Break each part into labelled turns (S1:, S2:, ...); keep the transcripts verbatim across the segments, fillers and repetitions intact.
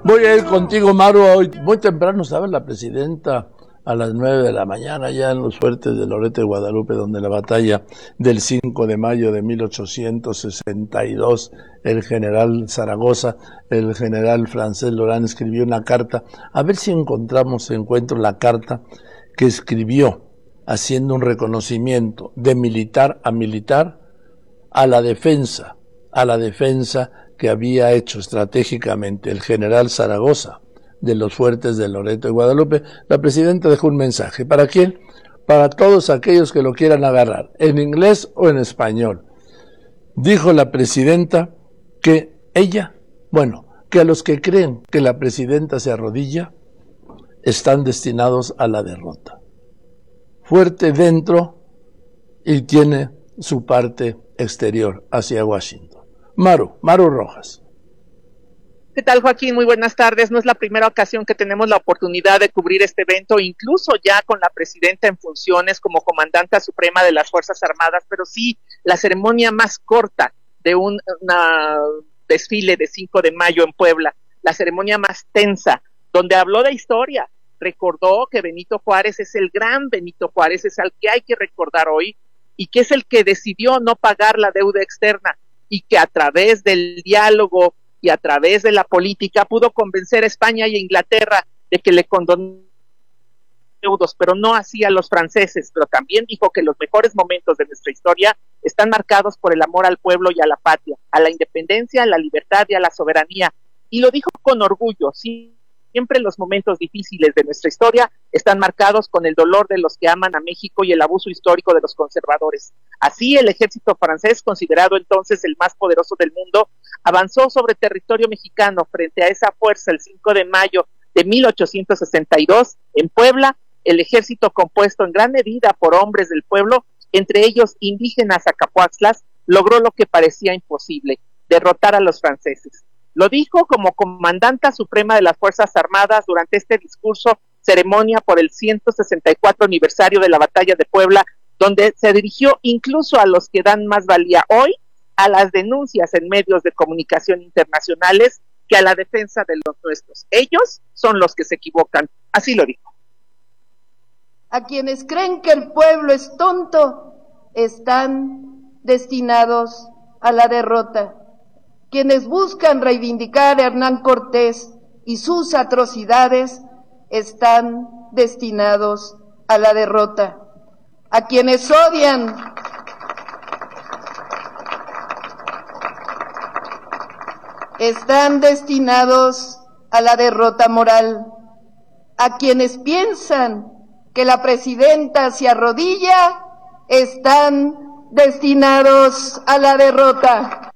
S1: Voy a ir contigo, Maru, hoy muy temprano, ¿sabes? La presidenta a las nueve de la mañana, ya en los fuertes de Loreto de Guadalupe, donde la batalla del cinco de mayo de mil ochocientos sesenta y dos, el general Zaragoza, el general francés Laurent escribió una carta. A ver si encontramos, encuentro la carta que escribió haciendo un reconocimiento de militar a militar a la defensa, a la defensa que había hecho estratégicamente el general Zaragoza de los fuertes de Loreto de Guadalupe. La presidenta dejó un mensaje. ¿Para quién? Para todos aquellos que lo quieran agarrar, en inglés o en español. Dijo la presidenta que ella, bueno, que a los que creen que la presidenta se arrodilla, están destinados a la derrota. Fuerte dentro y tiene su parte exterior hacia Washington. Maru, Maru Rojas.
S2: ¿Qué tal, Joaquín? Muy buenas tardes. No es la primera ocasión que tenemos la oportunidad de cubrir este evento, incluso ya con la presidenta en funciones como comandante suprema de las Fuerzas Armadas, pero sí la ceremonia más corta de un una desfile de cinco de mayo en Puebla, la ceremonia más tensa, donde habló de historia, recordó que Benito Juárez es el gran Benito Juárez, es al que hay que recordar hoy, y que es el que decidió no pagar la deuda externa, y que a través del diálogo y a través de la política pudo convencer a España y a Inglaterra de que le condonaran deudos, pero no así a los franceses. Pero también dijo que los mejores momentos de nuestra historia están marcados por el amor al pueblo y a la patria, a la independencia, a la libertad y a la soberanía, y lo dijo con orgullo. Sí, siempre los momentos difíciles de nuestra historia están marcados con el dolor de los que aman a México y el abuso histórico de los conservadores. Así, el ejército francés, considerado entonces el más poderoso del mundo, avanzó sobre territorio mexicano frente a esa fuerza el cinco de mayo de mil ochocientos sesenta y dos. En Puebla, el ejército, compuesto en gran medida por hombres del pueblo, entre ellos indígenas acapuaxtlas, logró lo que parecía imposible: derrotar a los franceses. Lo dijo como comandanta suprema de las Fuerzas Armadas durante este discurso, ceremonia por el ciento sesenta y cuatro aniversario de la Batalla de Puebla, donde se dirigió incluso a los que dan más valía hoy a las denuncias en medios de comunicación internacionales que a la defensa de los nuestros. Ellos son los que se equivocan, así lo dijo.
S3: A quienes creen que el pueblo es tonto, están destinados a la derrota. Quienes buscan reivindicar a Hernán Cortés y sus atrocidades están destinados a la derrota. A quienes odian están destinados a la derrota moral. A quienes piensan que la presidenta se arrodilla están destinados a la derrota.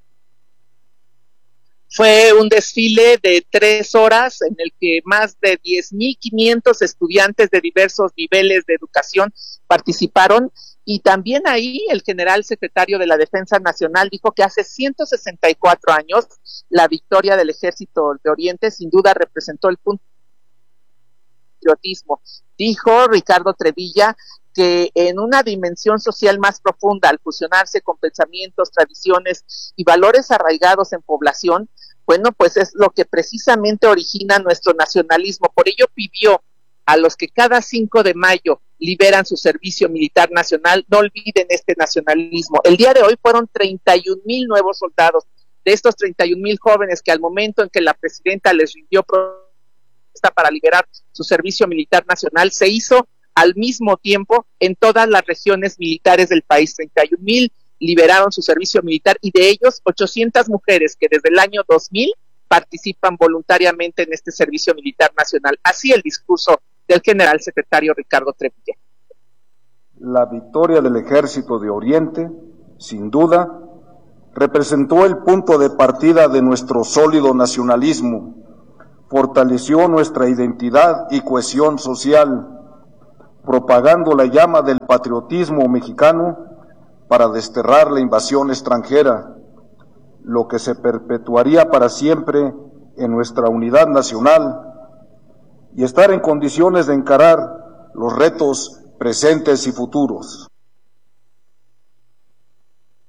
S2: Fue un desfile de tres horas en el que más de diez mil quinientos estudiantes de diversos niveles de educación participaron, y también ahí el general secretario de la Defensa Nacional dijo que hace ciento sesenta y cuatro años la victoria del Ejército de Oriente sin duda representó el punto de patriotismo. Dijo Ricardo Trevilla que en una dimensión social más profunda, al fusionarse con pensamientos, tradiciones y valores arraigados en población, bueno, pues es lo que precisamente origina nuestro nacionalismo. Por ello pidió a los que cada cinco de mayo liberan su servicio militar nacional, no olviden este nacionalismo. El día de hoy fueron treinta y un mil nuevos soldados. De estos treinta y un mil jóvenes que al momento en que la presidenta les rindió protesta para liberar su servicio militar nacional, se hizo al mismo tiempo en todas las regiones militares del país. treinta y un mil liberaron su servicio militar, y de ellos ochocientas mujeres que desde el año dos mil participan voluntariamente en este servicio militar nacional. Así el discurso del general secretario Ricardo Trevilla.
S4: La victoria del Ejército de Oriente, sin duda, representó el punto de partida de nuestro sólido nacionalismo, fortaleció nuestra identidad y cohesión social, propagando la llama del patriotismo mexicano para desterrar la invasión extranjera, lo que se perpetuaría para siempre en nuestra unidad nacional y estar en condiciones de encarar los retos presentes y futuros.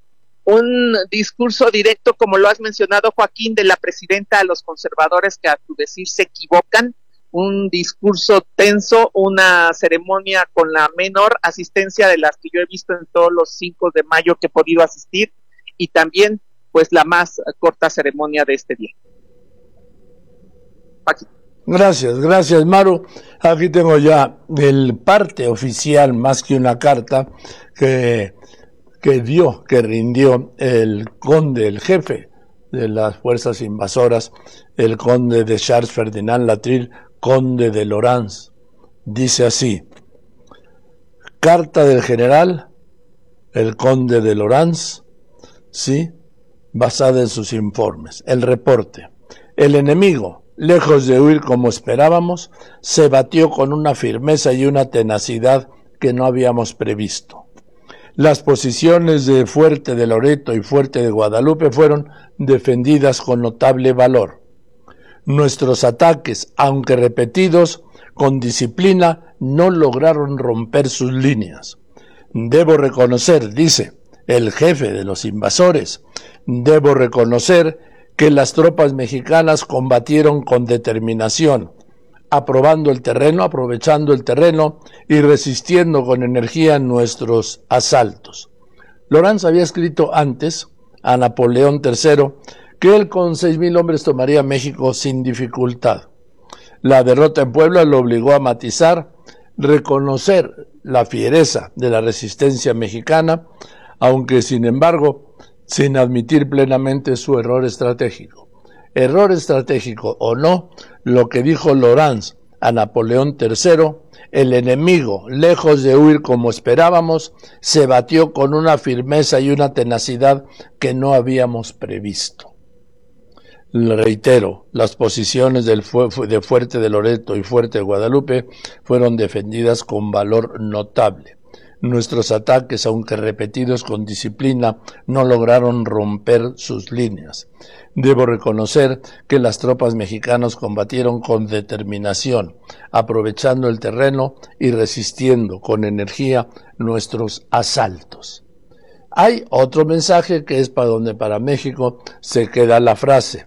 S2: un discurso directo, como lo has mencionado, Joaquín, de la presidenta a los conservadores que a su decir se equivocan, un discurso tenso, una ceremonia con la menor asistencia de las que yo he visto en todos los cinco de mayo que he podido asistir, y también pues la más corta ceremonia de este día. Aquí.
S1: Gracias, gracias, Maru. Aquí tengo ya el parte oficial, más que una carta, que, que dio, que rindió el conde, el jefe de las fuerzas invasoras, el conde de Charles Ferdinand Latreille, conde de Lorance. Dice así: carta del general, el conde de Lorance, sí, basada en sus informes. El reporte: el enemigo, lejos de huir como esperábamos, se batió con una firmeza y una tenacidad que no habíamos previsto. Las posiciones de Fuerte de Loreto y Fuerte de Guadalupe fueron defendidas con notable valor. Nuestros ataques, aunque repetidos, con disciplina, no lograron romper sus líneas. Debo reconocer, dice el jefe de los invasores, debo reconocer que las tropas mexicanas combatieron con determinación, aprobando el terreno, aprovechando el terreno y resistiendo con energía nuestros asaltos. Lorance había escrito antes a Napoleón tercero que él con seis mil hombres tomaría México sin dificultad. La derrota en Puebla lo obligó a matizar, reconocer la fiereza de la resistencia mexicana, aunque sin embargo, sin admitir plenamente su error estratégico. Error estratégico o no, lo que dijo Lorance a Napoleón tercero, el enemigo, lejos de huir como esperábamos, se batió con una firmeza y una tenacidad que no habíamos previsto. Le reitero, las posiciones del fu- de Fuerte de Loreto y Fuerte de Guadalupe fueron defendidas con valor notable. Nuestros ataques, aunque repetidos con disciplina, no lograron romper sus líneas. Debo reconocer que las tropas mexicanas combatieron con determinación, aprovechando el terreno y resistiendo con energía nuestros asaltos. Hay otro mensaje que es para donde para México se queda la frase.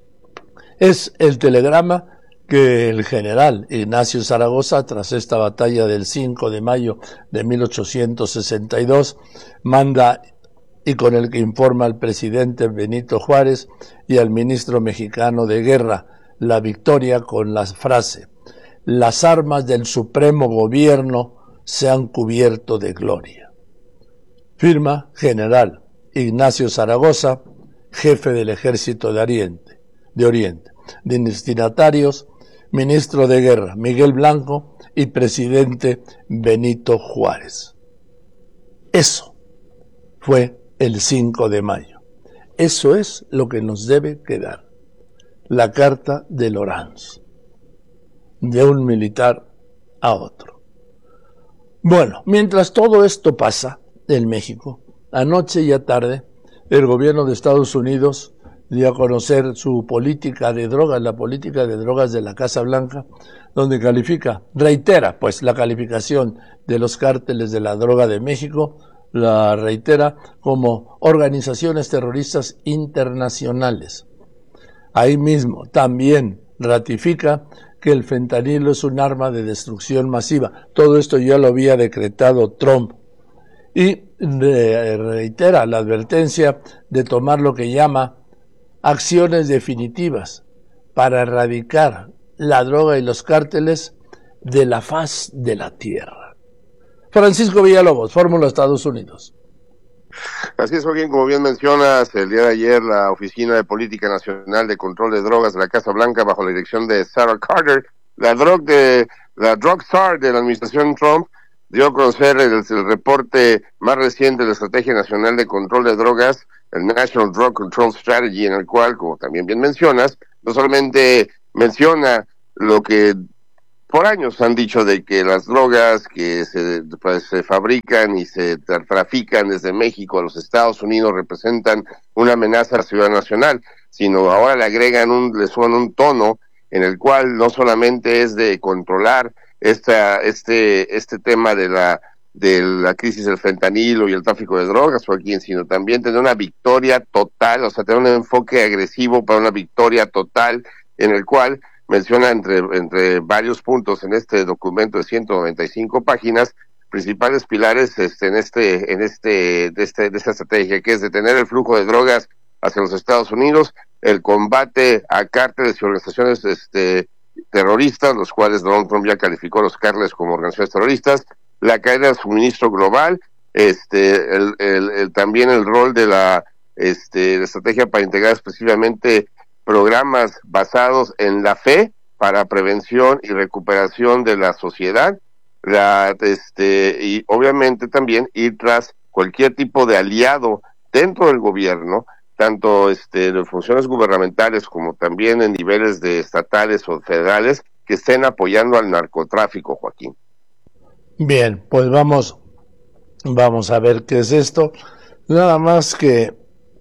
S1: Es el telegrama que el general Ignacio Zaragoza, tras esta batalla del cinco de mayo de mil ochocientos sesenta y dos, manda y con el que informa al presidente Benito Juárez y al ministro mexicano de Guerra la victoria con la frase: las armas del supremo gobierno se han cubierto de gloria. Firma general Ignacio Zaragoza, jefe del ejército de Oriente, de Oriente. Destinatarios: ministro de Guerra Miguel Blanco y presidente Benito Juárez. Eso fue el cinco de mayo. Eso es lo que nos debe quedar. La carta de Lorance, de un militar a otro. Bueno, mientras todo esto pasa en México, anoche y a tarde, el gobierno de Estados Unidos dio a conocer su política de drogas, la política de drogas de la Casa Blanca, donde califica, reitera pues la calificación de los cárteles de la droga de México, la reitera como organizaciones terroristas internacionales. Ahí mismo también ratifica que el fentanilo es un arma de destrucción masiva. Todo esto ya lo había decretado Trump. Y reitera la advertencia de tomar lo que llama acciones definitivas para erradicar la droga y los cárteles de la faz de la tierra. Francisco Villalobos, Fórmula Estados Unidos.
S5: Así es, Joaquín, como bien mencionas, el día de ayer la Oficina de Política Nacional de Control de Drogas de la Casa Blanca, bajo la dirección de Sarah Carter, la drug de la drug czar de la administración Trump, dio a conocer el, el reporte más reciente de la Estrategia Nacional de Control de Drogas, el National Drug Control Strategy, en el cual, como también bien mencionas, no solamente menciona lo que por años han dicho de que las drogas que se, pues, se fabrican y se trafican desde México a los Estados Unidos representan una amenaza a la seguridad nacional, sino ahora le agregan un, le suman un tono en el cual no solamente es de controlar esta, este, este tema de la de la crisis del fentanilo y el tráfico de drogas, Joaquín, sino también tener una victoria total, o sea, tener un enfoque agresivo para una victoria total, en el cual menciona entre, entre varios puntos en este documento de ciento noventa y cinco páginas, principales pilares este, en este, en este, de este, de esta estrategia, que es detener el flujo de drogas hacia los Estados Unidos, el combate a cárteles y organizaciones este, terroristas, los cuales Donald Trump ya calificó los cárteles como organizaciones terroristas, la cadena de suministro global, este, el, el, el, también el rol de la, este, la estrategia para integrar específicamente programas basados en la fe para prevención y recuperación de la sociedad, la, este, y obviamente también ir tras cualquier tipo de aliado dentro del gobierno, tanto este, de funciones gubernamentales como también en niveles de estatales o federales que estén apoyando al narcotráfico, Joaquín.
S1: Bien, pues vamos, vamos a ver qué es esto. Nada más que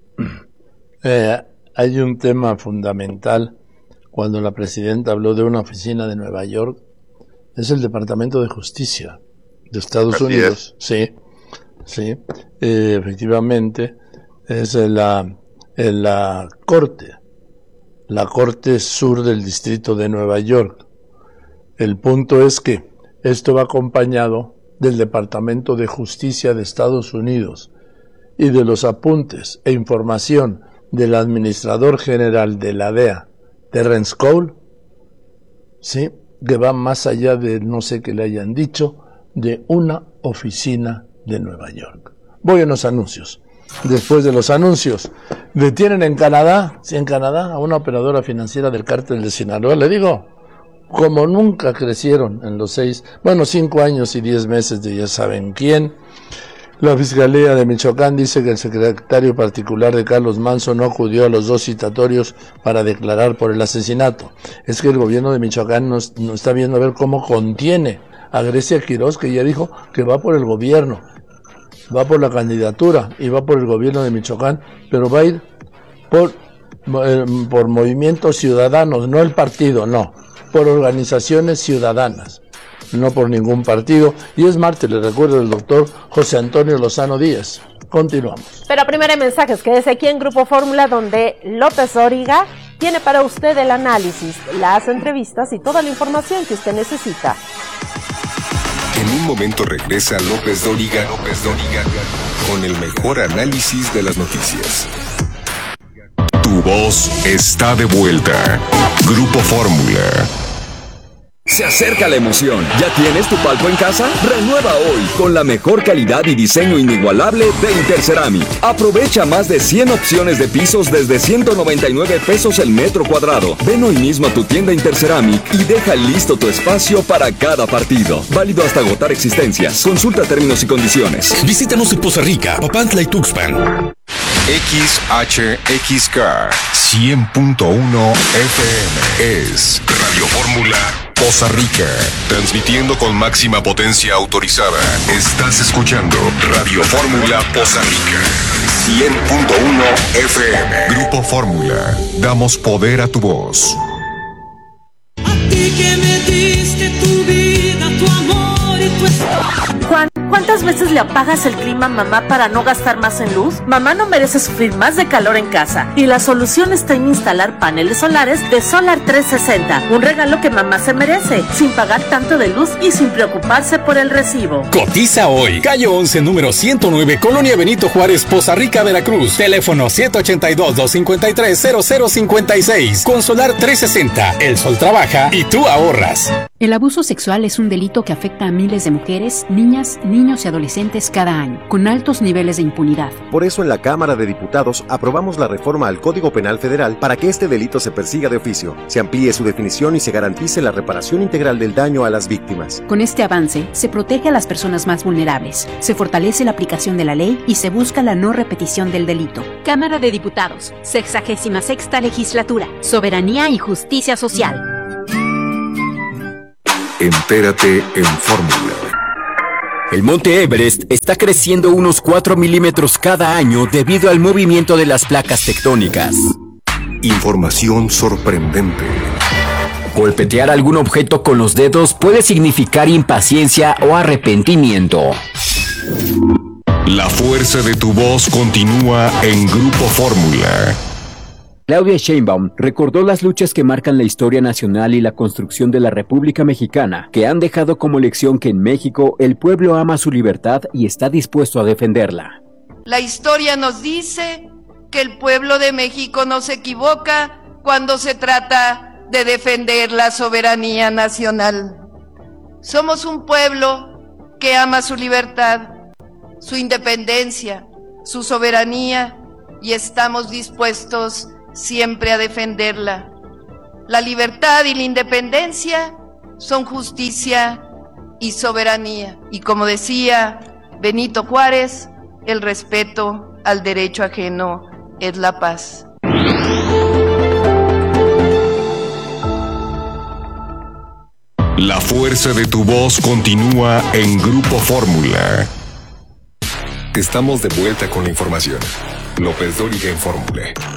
S1: eh, hay un tema fundamental cuando la presidenta habló de una oficina de Nueva York, es el Departamento de Justicia de Estados Así Unidos. Es. Sí, sí, eh, efectivamente es la, la Corte, la Corte Sur del Distrito de Nueva York. El punto es que esto va acompañado del Departamento de Justicia de Estados Unidos y de los apuntes e información del administrador general de la D E A, Terrence Cole, sí, que va más allá de no sé qué le hayan dicho, de una oficina de Nueva York. Voy a los anuncios. Después de los anuncios, detienen en Canadá, sí, en Canadá, a una operadora financiera del cártel de Sinaloa. Le digo, como nunca crecieron en los seis, bueno, cinco años y diez meses de ya saben quién. La Fiscalía de Michoacán dice que el secretario particular de Carlos Manzo no acudió a los dos citatorios para declarar por el asesinato. Es que el gobierno de Michoacán no, no está viendo a ver cómo contiene a Grecia Quiroz, que ya dijo que va por el gobierno, va por la candidatura y va por el gobierno de Michoacán, pero va a ir por, eh, por movimientos ciudadanos, no el partido, no, por organizaciones ciudadanas, no por ningún partido. Y es martes, le recuerdo el doctor José Antonio Lozano Díaz. Continuamos.
S6: Pero primero hay mensajes, quédese aquí en Grupo Fórmula, donde López Dóriga tiene para usted el análisis, las entrevistas y toda la información que usted necesita.
S7: En un momento regresa López Dóriga, López Dóriga, con el mejor análisis de las noticias. Tu voz está de vuelta. Grupo Fórmula.
S8: Se acerca la emoción. ¿Ya tienes tu palco en casa? Renueva hoy con la mejor calidad y diseño inigualable de Interceramic. Aprovecha más de cien opciones de pisos desde ciento noventa y nueve pesos el metro cuadrado. Ven hoy mismo a tu tienda Interceramic y deja listo tu espacio para cada partido. Válido hasta agotar existencias. Consulta términos y condiciones.
S9: Visítanos en Poza Rica, Papantla y Tuxpan.
S7: X H X K cien punto uno F M es Radio Fórmula Poza Rica, transmitiendo con máxima potencia autorizada. Estás escuchando Radio Fórmula Poza Rica cien punto uno F M. Grupo Fórmula, damos poder a tu voz.
S10: A ti que me diste tu vida, tu amor y tu esposa.
S11: Juan, ¿cuántas veces le apagas el clima a mamá para no gastar más en luz? Mamá no merece sufrir más de calor en casa. Y la solución está en instalar paneles solares de Solar trescientos sesenta. Un regalo que mamá se merece, sin pagar tanto de luz y sin preocuparse por el recibo.
S9: Cotiza hoy. Calle once, número ciento nueve, Colonia Benito Juárez, Poza Rica, Veracruz. Teléfono siete ocho dos, dos cinco tres, cero cero cinco seis. Con Solar trescientos sesenta. El sol trabaja y tú ahorras.
S12: El abuso sexual es un delito que afecta a miles de mujeres, niñas, niños y adolescentes cada año, con altos niveles de impunidad.
S13: Por eso en la Cámara de Diputados aprobamos la reforma al Código Penal Federal para que este delito se persiga de oficio, se amplíe su definición y se garantice la reparación integral del daño a las víctimas.
S12: Con este avance, se protege a las personas más vulnerables, se fortalece la aplicación de la ley y se busca la no repetición del delito.
S14: Cámara de Diputados, sexagésima sexta legislatura, soberanía y justicia social.
S7: Entérate en Fórmula.
S8: El monte Everest está creciendo unos cuatro milímetros cada año debido al movimiento de las placas tectónicas.
S7: Información sorprendente.
S15: Golpetear algún objeto con los dedos puede significar impaciencia o arrepentimiento.
S7: La fuerza de tu voz continúa en Grupo Fórmula.
S15: Claudia Sheinbaum recordó las luchas que marcan la historia nacional y la construcción de la República Mexicana, que han dejado como lección que en México el pueblo ama su libertad y está dispuesto a defenderla.
S3: La historia nos dice que el pueblo de México no se equivoca cuando se trata de defender la soberanía nacional. Somos un pueblo que ama su libertad, su independencia, su soberanía y estamos dispuestos siempre a defenderla. La libertad y la independencia son justicia y soberanía. Y como decía Benito Juárez, el respeto al derecho ajeno es la paz.
S7: La fuerza de tu voz continúa en Grupo Fórmula.
S16: Estamos de vuelta con la información. López Dóriga en Fórmula.